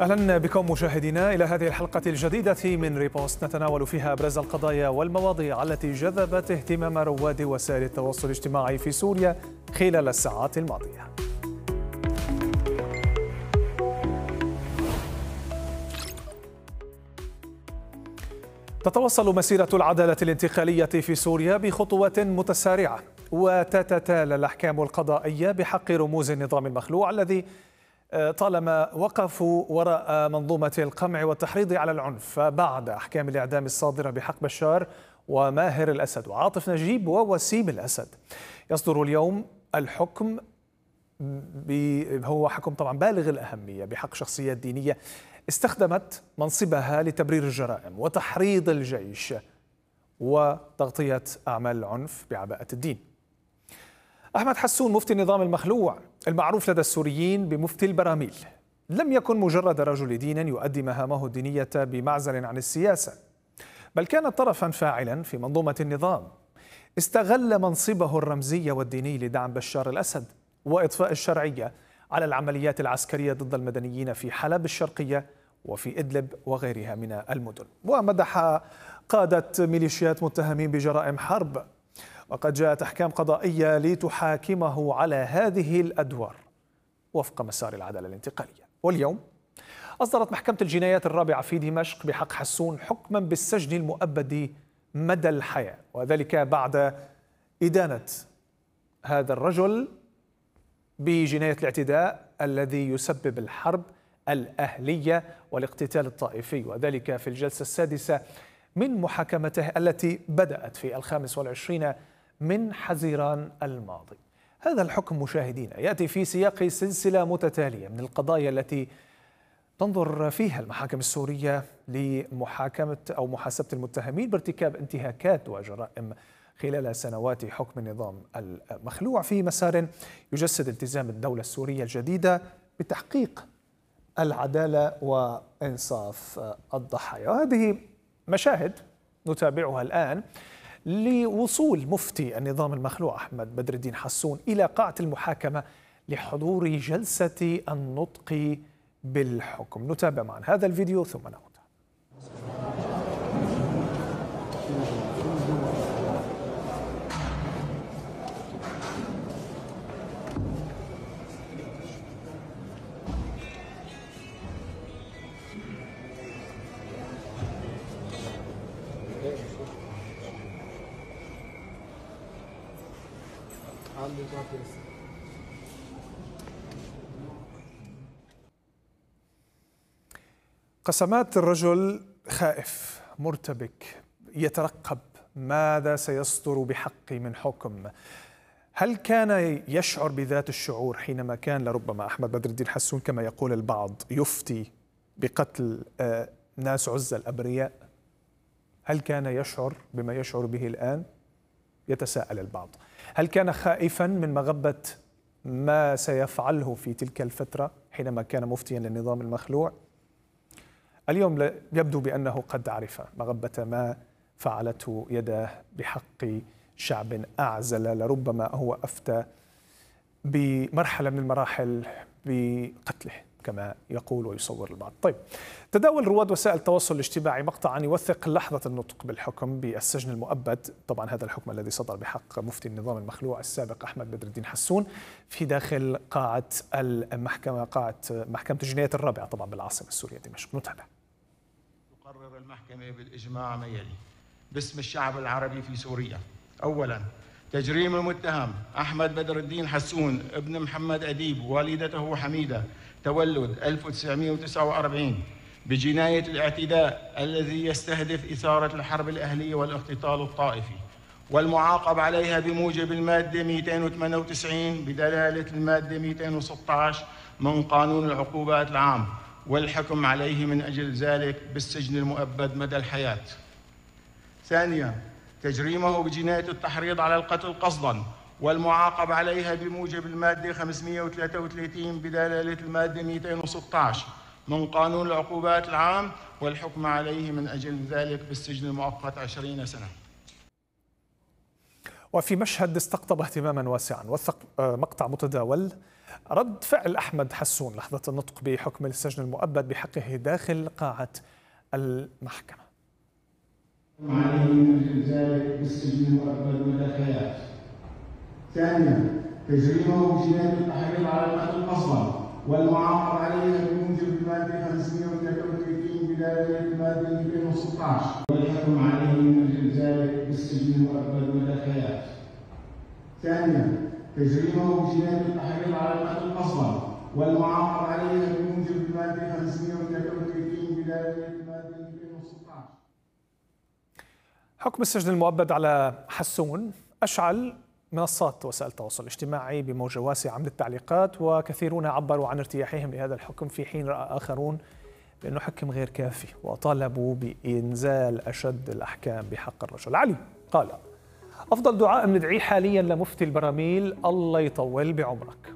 أهلا بكم مشاهدينا إلى هذه الحلقة الجديدة من ريبوست، نتناول فيها أبرز القضايا والمواضيع التي جذبت اهتمام رواد وسائل التواصل الاجتماعي في سوريا خلال الساعات الماضية. تتواصل مسيرة العدالة الانتقالية في سوريا بخطوات متسارعة، وتتتالى الأحكام القضائية بحق رموز النظام المخلوع الذي طالما وقفوا وراء منظومة القمع والتحريض على العنف بعد أحكام الإعدام الصادرة بحق بشار وماهر الأسد وعاطف نجيب ووسيم الأسد. يصدر اليوم الحكم هو حكم طبعا بالغ الأهمية بحق شخصيات دينية استخدمت منصبها لتبرير الجرائم وتحريض الجيش وتغطية أعمال العنف بعباءة الدين. أحمد حسون مفتي النظام المخلوع المعروف لدى السوريين بمفتي البراميل لم يكن مجرد رجل دين يؤدي مهامه الدينية بمعزل عن السياسة، بل كان طرفا فاعلا في منظومة النظام استغل منصبه الرمزي والديني لدعم بشار الأسد وإطفاء الشرعية على العمليات العسكرية ضد المدنيين في حلب الشرقية وفي إدلب وغيرها من المدن، ومدح قادة ميليشيات متهمين بجرائم حرب. وقد جاءت أحكام قضائية لتحاكمه على هذه الأدوار وفق مسار العدالة الانتقالية. واليوم أصدرت محكمة الجنايات الرابعة في دمشق بحق حسون حكما بالسجن المؤبد مدى الحياة، وذلك بعد إدانة هذا الرجل بجناية الاعتداء الذي يسبب الحرب الأهلية والاقتتال الطائفي، وذلك في الجلسة السادسة من محاكمته التي بدأت في 25 من حزيران الماضي. هذا الحكم مشاهدينا يأتي في سياق سلسلة متتالية من القضايا التي تنظر فيها المحاكم السورية لمحاكمة أو محاسبة المتهمين بارتكاب انتهاكات وجرائم خلال سنوات حكم النظام المخلوع في مسار يجسد التزام الدولة السورية الجديدة بتحقيق العدالة وإنصاف الضحايا. وهذه مشاهد نتابعها الآن لوصول مفتي النظام المخلوع أحمد بدر الدين حسون إلى قاعة المحاكمة لحضور جلسة النطق بالحكم. نتابع معا هذا الفيديو ثم نعود. قسمات الرجل خائف مرتبك يترقب ماذا سيصدر بحقي من حكم. هل كان يشعر بذات الشعور حينما كان لربما أحمد بدر الدين حسون كما يقول البعض يفتي بقتل ناس عزة الأبرياء؟ هل كان يشعر بما يشعر به الآن؟ يتساءل البعض. هل كان خائفا من مغبة ما سيفعله في تلك الفترة حينما كان مفتيا للنظام المخلوع؟ اليوم يبدو بأنه قد عرف مغبة ما فعلته يداه بحق شعب أعزل، لربما هو أفتى بمرحلة من المراحل بقتله كما يقول ويصور البعض. طيب، تداول رواد وسائل التواصل الاجتماعي مقطعا يوثق لحظة النطق بالحكم بالسجن المؤبد، طبعا هذا الحكم الذي صدر بحق مفتي النظام المخلوع السابق أحمد بدر الدين حسون في داخل قاعة المحكمة، قاعة محكمة الجنايات الرابعة طبعا بالعاصمة السورية دمشق. نتابع. تقرر المحكمة بالإجماع ما يلي باسم الشعب العربي في سوريا: أولا، تجريم المتهم أحمد بدر الدين حسون ابن محمد أديب والدته حميدة تولد 1949 بجناية الاعتداء الذي يستهدف إثارة الحرب الأهلية والاقتتال الطائفي، والمعاقب عليها بموجب المادة 298 بدلالة المادة 216 من قانون العقوبات العام، والحكم عليه من أجل ذلك بالسجن المؤبد مدى الحياة. ثانيا، تجريمه بجناية التحريض على القتل قصدا، والمعاقب عليها بموجب المادة 533 بدلالة المادة 216 من قانون العقوبات العام، والحكم عليه من أجل ذلك بالسجن المؤقت 20 سنة. وفي مشهد استقطب اهتماما واسعا وثق مقطع متداول رد فعل أحمد حسون لحظة النطق بحكم السجن المؤبد بحقه داخل قاعة المحكمة. عليه من الإلزام بالسجن المؤبد والحياة. ثانيا، تجريمه بجناية التحريض على القتل قصدا والمعاقب عليها بموجب المادة 533 بداية المادة 216 والحكم عليه من الإلزام بالسجن المؤبد والحياة. ثانيا، تجريمه بجناية التحريض على القتل قصدا والمعاقب عليها بموجب المادة 533 بداية المادة 216. حكم السجن المؤبد على حسون أشعل منصات وسائل التواصل الاجتماعي بموجة واسعة من التعليقات، وكثيرون عبروا عن ارتياحهم لهذا الحكم، في حين رأى آخرون بأنه حكم غير كافي وطالبوا بإنزال أشد الأحكام بحق الرجل. علي قال: أفضل دعاء ندعيه حاليا لمفتي البراميل الله يطول بعمرك.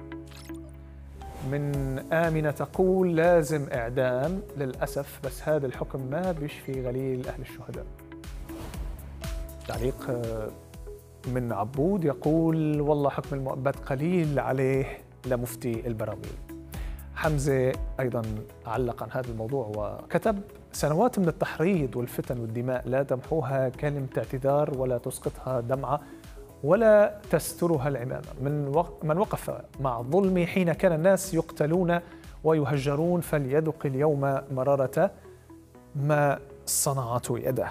من آمنة تقول: لازم إعدام للأسف، بس هذا الحكم ما بيشفي غليل أهل الشهداء. تعليق من عبود يقول: والله حكم المؤبد قليل عليه لمفتي البراميل. حمزة أيضا علق عن هذا الموضوع وكتب: سنوات من التحريض والفتن والدماء لا تمحوها كلمة اعتذار ولا تسقطها دمعة ولا تسترها العمامة. من وقف مع الظلم حين كان الناس يقتلون ويهجرون فليذق اليوم مرارة ما صنعته يده.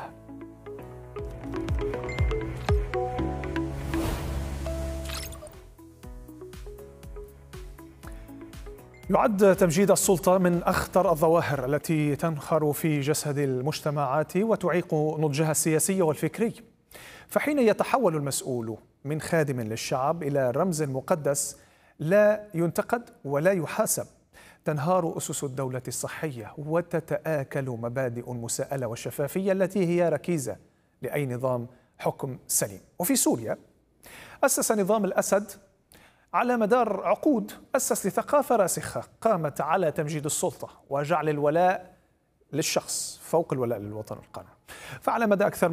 يعد تمجيد السلطة من أخطر الظواهر التي تنخر في جسد المجتمعات وتعيق نضجها السياسي والفكري، فحين يتحول المسؤول من خادم للشعب إلى رمز مقدس لا ينتقد ولا يحاسب، تنهار أسس الدولة الصحية وتتآكل مبادئ المساءلة والشفافية التي هي ركيزة لأي نظام حكم سليم. وفي سوريا أسس نظام الأسد على مدار عقود أسس لثقافة راسخة قامت على تمجيد السلطة وجعل الولاء للشخص فوق الولاء للوطن والقانون. فعلى مدى أكثر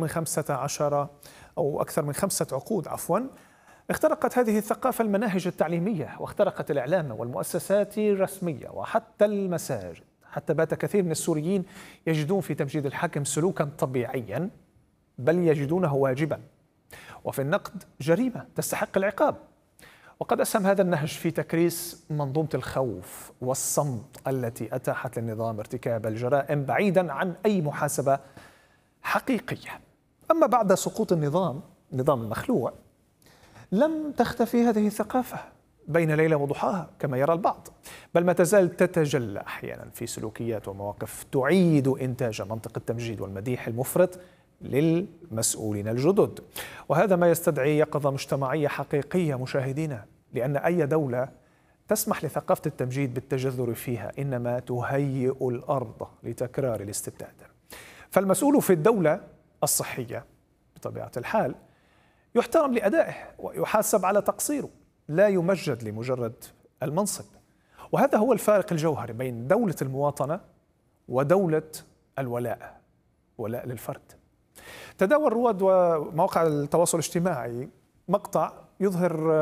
من 5 عقود اخترقت هذه الثقافة المناهج التعليمية، واخترقت الإعلام والمؤسسات الرسمية وحتى المساجد، حتى بات كثير من السوريين يجدون في تمجيد الحاكم سلوكا طبيعيا بل يجدونه واجبا، وفي النقد جريمة تستحق العقاب. وقد أسهم هذا النهج في تكريس منظومة الخوف والصمت التي أتاحت للنظام ارتكاب الجرائم بعيدا عن أي محاسبة حقيقية. أما بعد سقوط النظام المخلوع لم تختفي هذه الثقافة بين ليلة وضحاها كما يرى البعض، بل ما تزال تتجلى أحيانا في سلوكيات ومواقف تعيد إنتاج منطق التمجيد والمديح المفرط للمسؤولين الجدد. وهذا ما يستدعي يقظة مجتمعية حقيقية مشاهدينا، لأن أي دولة تسمح لثقافة التمجيد بالتجذر فيها إنما تهيئ الأرض لتكرار الاستبداد. فالمسؤول في الدولة الصحية بطبيعة الحال يحترم لأدائه ويحاسب على تقصيره، لا يمجد لمجرد المنصب. وهذا هو الفارق الجوهري بين دولة المواطنة ودولة الولاء، ولاء للفرد. تداول رواد ومواقع التواصل الاجتماعي مقطع يظهر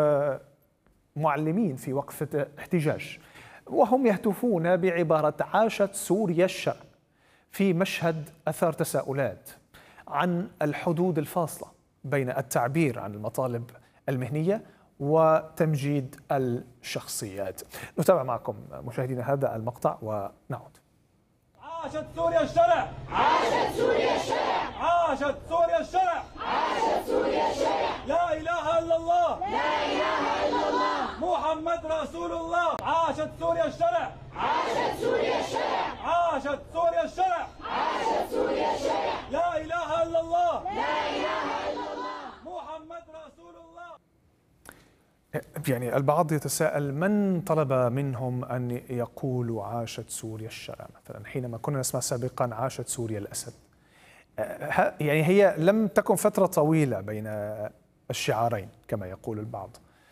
معلمين في وقفة احتجاج وهم يهتفون بعبارة عاشت سوريا الشرع، في مشهد أثار تساؤلات عن الحدود الفاصلة بين التعبير عن المطالب المهنية وتمجيد الشخصيات. نتابع معكم مشاهدينا هذا المقطع ونعود. عاشت سوريا الشرع، عاشت سوريا الشرع، عاشت سوريا الشرع، عاشت سوريا الشرع، لا إله إلا الله، لا إله إلا الله، محمد رسول الله. عاشت سوريا الشرع، عاشت سوريا الشرع، عاشت سوريا الشرع، عاشت سوريا الشرع، لا إله إلا الله، لا إله إلا الله، محمد رسول الله. يعني البعض يتساءل من طلب منهم أن يقولوا عاشت سوريا الشرع مثلا، حينما كنا نسمع سابقا عاشت سوريا الأسد. يعني هي لم تكن فترة طويلة بين الشعارين كما يقول البعض.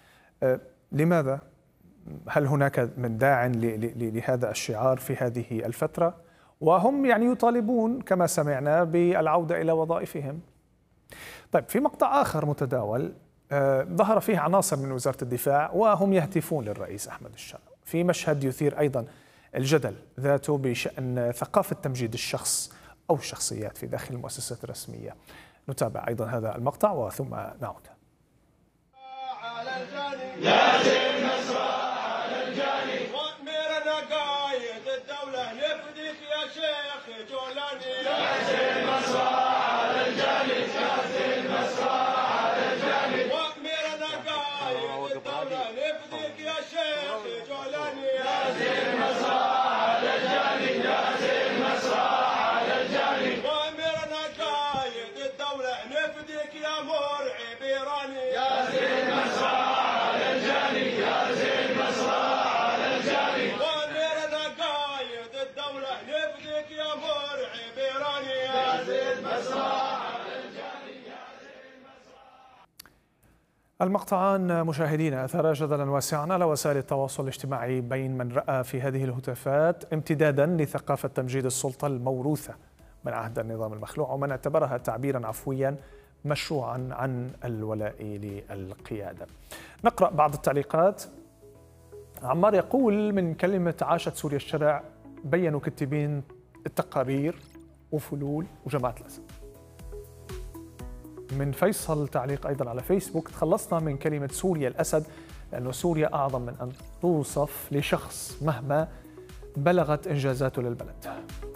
لماذا؟ هل هناك من داع لهذا الشعار في هذه الفترة؟ وهم يعني يطالبون كما سمعنا بالعودة إلى وظائفهم. طيب، في مقطع آخر متداول ظهر فيه عناصر من وزارة الدفاع وهم يهتفون للرئيس أحمد الشرع في مشهد يثير أيضا الجدل ذاته بشأن ثقافة تمجيد الشخص أو الشخصيات في داخل المؤسسات الرسمية. نتابع أيضا هذا المقطع وثم نعود. يا زين نصر على الجاني وأميرنا قايد الدولة نفديك يا شيخ جولاني يا زين نصر على الجاني يا زين نصر على الجاني وأميرنا قايد الدولة نفديك يا شيخ جولاني يا زين نصر على الجاني يا زين نصر على الجاني وأميرنا قايد الدولة نفديك يا مرعي بيراني يا زين نصر المقطعان مشاهدينا أثار جدلا واسعا على وسائل التواصل الاجتماعي بين من رأى في هذه الهتافات امتدادا لثقافة تمجيد السلطة الموروثة من عهد النظام المخلوع ومن اعتبرها تعبيرا عفويا مشروعا عن الولاء للقيادة. نقرأ بعض التعليقات. عمار يقول من كلمة عاشت سوريا الشرع بيّنوا كاتبين التقارير وفلول وجماعة الأسد. من فيصل تعليق أيضا على فيسبوك: تخلصنا من كلمة سوريا الأسد لأنه سوريا أعظم من أن توصف لشخص مهما بلغت إنجازاته للبلد.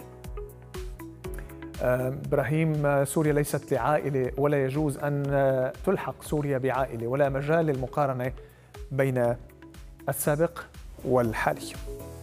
إبراهيم: سوريا ليست لعائلة ولا يجوز أن تلحق سوريا بعائلة ولا مجال للمقارنة بين السابق والحالي.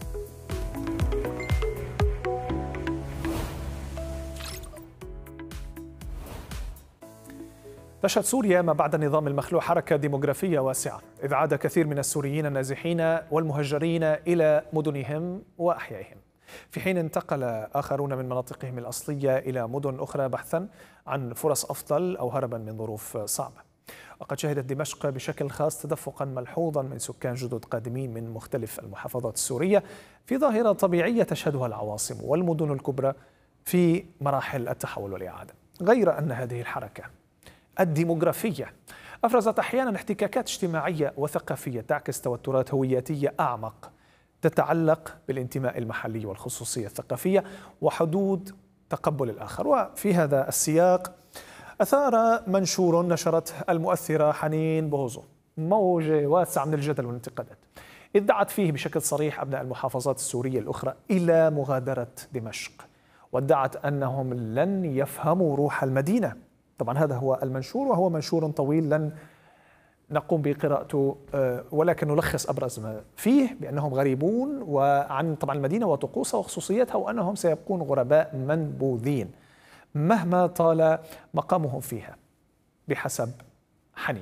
تشهد سوريا ما بعد النظام المخلوع حركة ديموغرافية واسعة، إذ عاد كثير من السوريين النازحين والمهجرين إلى مدنهم وأحيائهم، في حين انتقل آخرون من مناطقهم الأصلية إلى مدن أخرى بحثا عن فرص أفضل أو هربا من ظروف صعبة. وقد شهدت دمشق بشكل خاص تدفقا ملحوظا من سكان جدد قادمين من مختلف المحافظات السورية في ظاهرة طبيعية تشهدها العواصم والمدن الكبرى في مراحل التحول والإعادة، غير أن هذه الحركة الديموغرافية أفرزت أحيانا احتكاكات اجتماعية وثقافية تعكس توترات هوياتية أعمق تتعلق بالانتماء المحلي والخصوصية الثقافية وحدود تقبل الآخر. وفي هذا السياق أثار منشور نشرته المؤثرة حنين بوزو موجة واسعة من الجدل والانتقادات، إذ دعت فيه بشكل صريح أبناء المحافظات السورية الأخرى إلى مغادرة دمشق، وادعت أنهم لن يفهموا روح المدينة. طبعا هذا هو المنشور وهو منشور طويل لن نقوم بقراءته، ولكن نلخص أبرز ما فيه بأنهم غريبون وعن طبعا المدينة وطقوسها وخصوصيتها، وأنهم سيبقون غرباء منبوذين مهما طال مقامهم فيها بحسب حنين.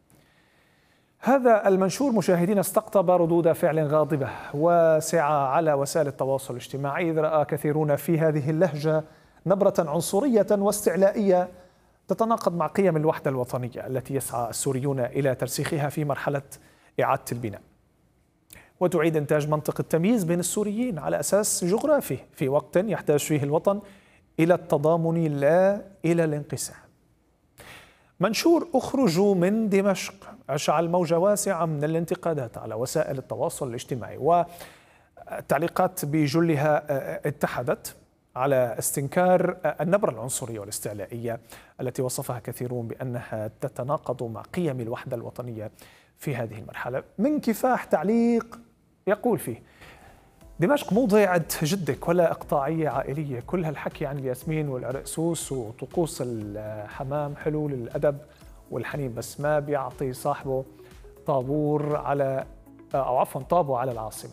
هذا المنشور مشاهدين استقطب ردود فعل غاضبة واسعة على وسائل التواصل الاجتماعي، إذ رأى كثيرون في هذه اللهجة نبرة عنصرية واستعلائية تتناقض مع قيم الوحدة الوطنية التي يسعى السوريون إلى ترسيخها في مرحلة إعادة البناء، وتعيد إنتاج منطق التمييز بين السوريين على أساس جغرافي في وقت يحتاج فيه الوطن إلى التضامن لا إلى الانقسام. منشور اخرجوا من دمشق أشعل موجة واسعة من الانتقادات على وسائل التواصل الاجتماعي، والتعليقات بجلها اتحدت على استنكار النبرة العنصرية والاستعلائية التي وصفها كثيرون بأنها تتناقض مع قيم الوحدة الوطنية في هذه المرحلة. من كفاح تعليق يقول فيه: دمشق مو ضيعة جدك ولا إقطاعية عائلية، كل هالحكي عن الياسمين والعرقسوس وطقوس الحمام حلو للأدب والحنين، بس ما بيعطي صاحبه طابور على طابو على العاصمة.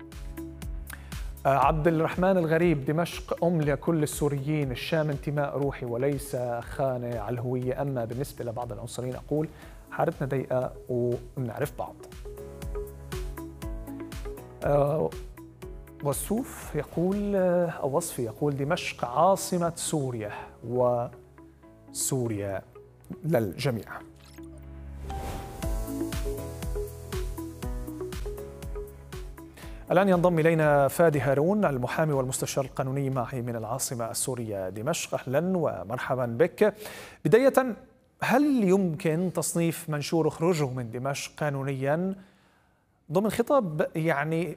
عبد الرحمن الغريب: دمشق أم لكل السوريين، الشام انتماء روحي وليس خانة على الهوية، أما بالنسبة لبعض العنصريين أقول حارتنا ضيقة وبنعرف بعض. والسوف يقول أو وصفي يقول: دمشق عاصمة سوريا وسوريا للجميع. الآن ينضم إلينا فادي هارون المحامي والمستشار القانوني معي من العاصمة السورية دمشق. أهلا ومرحبا بك. بداية هل يمكن تصنيف منشور خروجه من دمشق قانونيا ضمن خطاب يعني